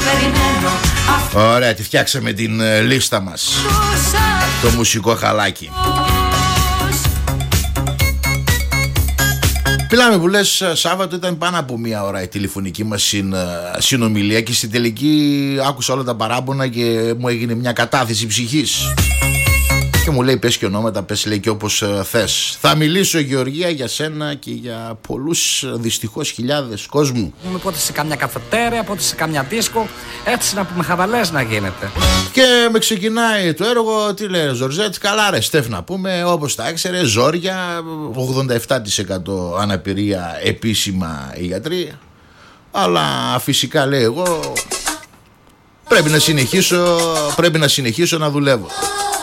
Ωραία, τη φτιάξαμε την λίστα μας. Το μουσικό χαλάκι. Μιλάμε που λες, Σάββατο ήταν πάνω από μία ώρα η τηλεφωνική μας συνομιλία και στην τελική άκουσα όλα τα παράπονα και μου έγινε μια κατάθεση ψυχής. Και μου λέει πες και ονόματα, πες λέει και όπως θες. Θα μιλήσω Γεωργία για σένα και για πολλούς δυστυχώς χιλιάδες κόσμου. Πότε σε κάμια καφετέρια, πότε σε κάμια δίσκο, έτσι να πούμε χαβαλές να γίνεται. Και με ξεκινάει το έργο, τι λέει Ζορζέτ, καλά ρε Στεφ να πούμε, όπως τα έξερε, ζόρια, 87% αναπηρία επίσημα οι γιατροί. Αλλά φυσικά λέει εγώ πρέπει να συνεχίσω να δουλεύω.